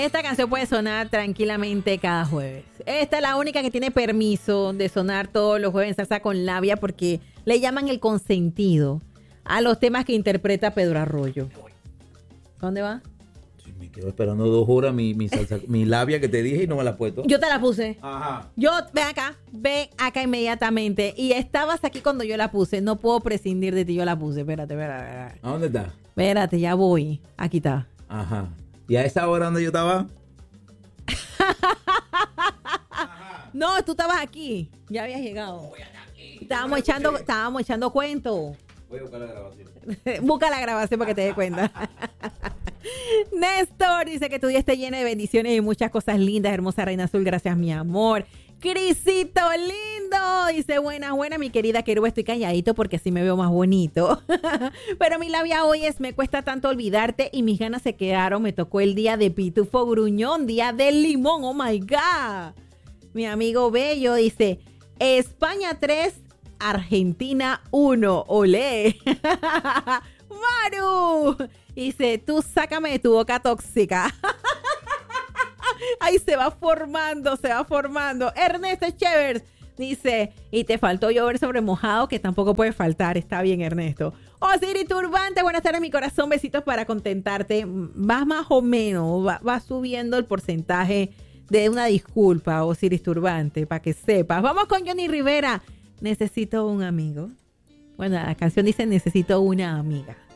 Esta canción puede sonar tranquilamente cada jueves. Esta es la única que tiene permiso de sonar todos los jueves en Salsa con Labia porque le llaman el consentido a los temas que interpreta Pedro Arroyo. ¿Dónde va? Sí, me quedo esperando 2 horas mi salsa, mi labia que te dije y no me la has puesto. Yo te la puse. Ajá. Ven acá inmediatamente. Y estabas aquí cuando yo la puse. No puedo prescindir de ti, yo la puse. Espérate. ¿A dónde está? Espérate, ya voy. Aquí está. Ajá. ¿Y a esa hora donde yo estaba? No, tú estabas aquí. Ya habías llegado. Estábamos echando cuentos. Voy a buscar la grabación. Busca la grabación para que te des cuenta. Néstor dice que tu día esté lleno de bendiciones y muchas cosas lindas. Hermosa Reina Azul, gracias mi amor. Crisito lindo, dice buenas, mi querida Querube, estoy calladito porque así me veo más bonito. Pero mi labia hoy es me cuesta tanto olvidarte y mis ganas se quedaron. Me tocó el día de Pitufo Gruñón, día del limón, oh my God. Mi amigo Bello dice España 3, Argentina 1, olé. Maru dice tú sácame de tu boca tóxica. Ahí se va formando. Ernesto Chevers dice, y te faltó llover sobre mojado, que tampoco puede faltar. Está bien, Ernesto. Osiris Turbante, buenas tardes, mi corazón. Besitos para contentarte. Vas más o menos, va subiendo el porcentaje de una disculpa, Osiris Turbante, para que sepas. Vamos con Johnny Rivera. Necesito un amigo. Bueno, la canción dice necesito una amiga.